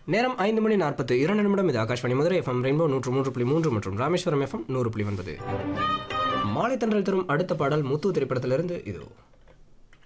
நேரம் 5:42 இது Akashvani Madurai FM rainbow 103.3 மற்றும் ராமேஸ்வரம் எஃப்எம் 100.9. மாலை தென்றல் தரும் அடுத்த பாடல் முத்து திரைப்படத்திலிருந்து இதோ.